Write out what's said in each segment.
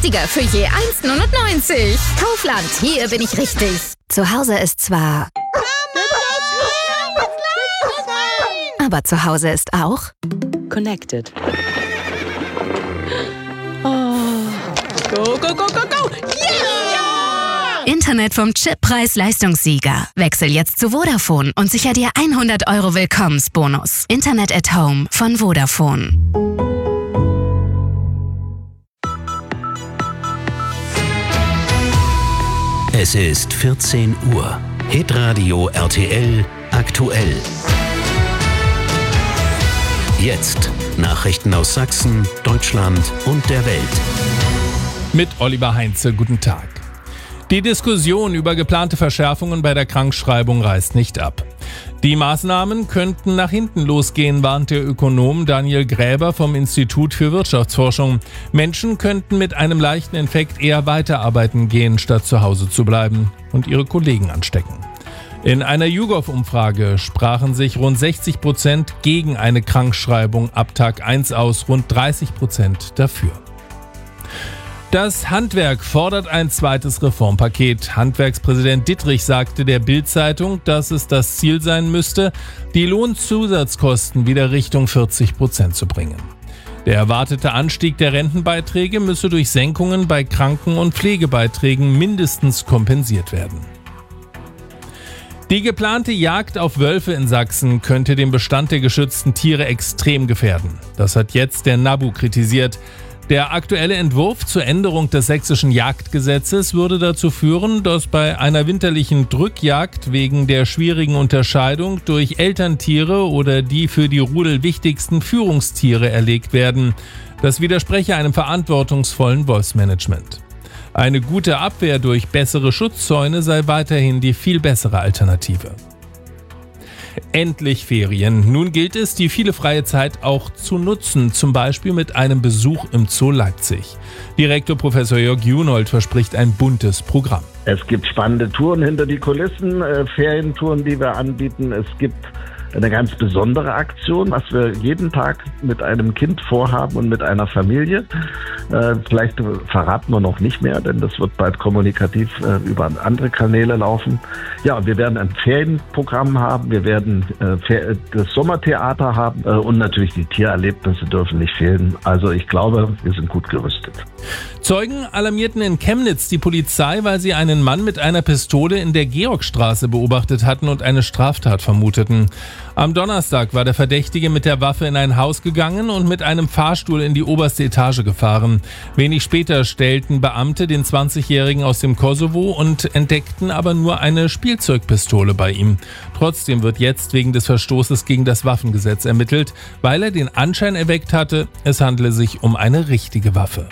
günstiger für je 1,99. Kaufland, hier bin ich richtig. Zu Hause ist zwar... aber zu Hause ist auch... Connected. Go, go, go, go, go! Yeah! Internet vom Chip-Preis-Leistungssieger. Wechsel jetzt zu Vodafone und sicher dir 100 € Willkommensbonus. Internet at Home von Vodafone. Es ist 14 Uhr. Hitradio RTL aktuell. Jetzt Nachrichten aus Sachsen, Deutschland und der Welt. Mit Oliver Heinze, guten Tag. Die Diskussion über geplante Verschärfungen bei der Krankschreibung reißt nicht ab. Die Maßnahmen könnten nach hinten losgehen, warnt der Ökonom Daniel Gräber vom Institut für Wirtschaftsforschung. Menschen könnten mit einem leichten Infekt eher weiterarbeiten gehen, statt zu Hause zu bleiben und ihre Kollegen anstecken. In einer YouGov-Umfrage sprachen sich rund 60% gegen eine Krankschreibung ab Tag 1 aus, rund 30% dafür. Das Handwerk fordert ein zweites Reformpaket. Handwerkspräsident Dittrich sagte der Bild-Zeitung, dass es das Ziel sein müsste, die Lohnzusatzkosten wieder Richtung 40% zu bringen. Der erwartete Anstieg der Rentenbeiträge müsse durch Senkungen bei Kranken- und Pflegebeiträgen mindestens kompensiert werden. Die geplante Jagd auf Wölfe in Sachsen könnte den Bestand der geschützten Tiere extrem gefährden. Das hat jetzt der NABU kritisiert. Der aktuelle Entwurf zur Änderung des sächsischen Jagdgesetzes würde dazu führen, dass bei einer winterlichen Drückjagd wegen der schwierigen Unterscheidung durch Elterntiere oder die für die Rudel wichtigsten Führungstiere erlegt werden. Das widerspreche einem verantwortungsvollen Wolfsmanagement. Eine gute Abwehr durch bessere Schutzzäune sei weiterhin die viel bessere Alternative. Endlich Ferien. Nun gilt es, die viele freie Zeit auch zu nutzen, zum Beispiel mit einem Besuch im Zoo Leipzig. Direktor Professor Jörg Junold verspricht ein buntes Programm. Es gibt spannende Touren hinter die Kulissen, Ferientouren, die wir anbieten. Es gibt eine ganz besondere Aktion, was wir jeden Tag mit einem Kind vorhaben und mit einer Familie. Vielleicht verraten wir noch nicht mehr, denn das wird bald kommunikativ über andere Kanäle laufen. Ja, wir werden ein Ferienprogramm haben, wir werden das Sommertheater haben und natürlich die Tiererlebnisse dürfen nicht fehlen. Also ich glaube, wir sind gut gerüstet. Zeugen alarmierten in Chemnitz die Polizei, weil sie einen Mann mit einer Pistole in der Georgstraße beobachtet hatten und eine Straftat vermuteten. Am Donnerstag war der Verdächtige mit der Waffe in ein Haus gegangen und mit einem Fahrstuhl in die oberste Etage gefahren. Wenig später stellten Beamte den 20-Jährigen aus dem Kosovo und entdeckten aber nur eine Spielzeugpistole bei ihm. Trotzdem wird jetzt wegen des Verstoßes gegen das Waffengesetz ermittelt, weil er den Anschein erweckt hatte, es handle sich um eine richtige Waffe.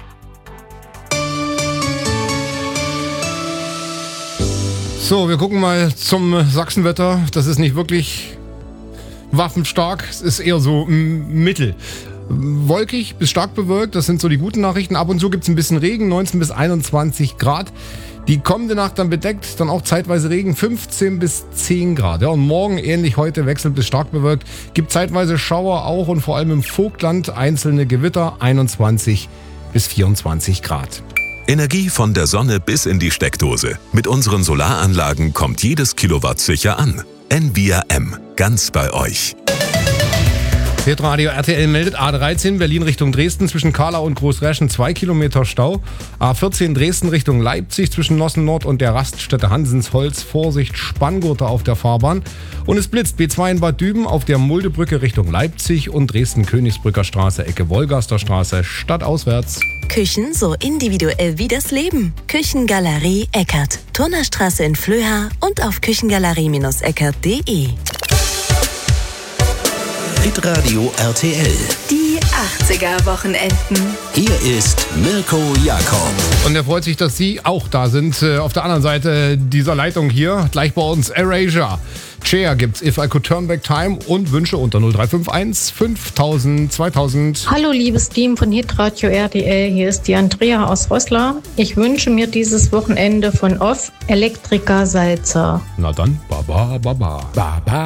So, wir gucken mal zum Sachsenwetter. Das ist nicht wirklich waffenstark, es ist eher so mittel. Wolkig bis stark bewölkt, das sind so die guten Nachrichten. Ab und zu gibt es ein bisschen Regen, 19 bis 21 Grad. Die kommende Nacht dann bedeckt, dann auch zeitweise Regen, 15 bis 10 Grad. Ja, und morgen, ähnlich heute, wechselt bis stark bewölkt. Gibt zeitweise Schauer auch und vor allem im Vogtland einzelne Gewitter, 21 bis 24 Grad. Energie von der Sonne bis in die Steckdose. Mit unseren Solaranlagen kommt jedes Kilowatt sicher an. Envia M. Ganz bei euch. Hitradio RTL meldet A13 Berlin Richtung Dresden zwischen Kahlau und Großräschen 2 Kilometer Stau. A14 Dresden Richtung Leipzig zwischen Nossen Nord und der Raststätte Hansensholz. Vorsicht, Spanngurte auf der Fahrbahn. Und es blitzt B2 in Bad Düben auf der Muldebrücke Richtung Leipzig und Dresden-Königsbrücker Straße Ecke Wolgaster Straße stadtauswärts. Küchen so individuell wie das Leben. Küchengalerie Eckert. Turnerstraße in Flöha und auf küchengalerie-eckert.de. Hitradio RTL. Die 80er-Wochenenden. Hier ist Mirko Jakob. Und er freut sich, dass Sie auch da sind. Auf der anderen Seite dieser Leitung hier, gleich bei uns Erasure. Cher gibt's If I Could Turn Back Time und Wünsche unter 0351 5000 2000. Hallo liebes Team von Hitradio RTL, hier ist die Andrea aus Roßla. Ich wünsche mir dieses Wochenende von Off Elektriker Salzer. Na dann, baba, baba, baba.